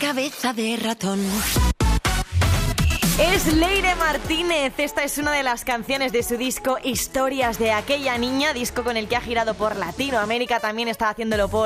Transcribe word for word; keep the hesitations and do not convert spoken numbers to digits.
cabeza de ratón. Es Leire Martínez. Esta es una de las canciones de su disco Historias de aquella niña, disco con el que ha girado por Latinoamérica, también está haciéndolo por